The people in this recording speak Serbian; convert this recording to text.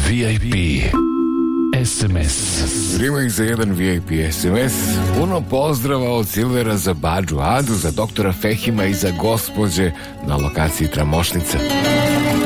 VIP SMS. Rima ih za jedan VIP SMS. Puno pozdrava od Silvera za Badžu Adu, za doktora Fehima i za gospođe na lokaciji Tramošnica.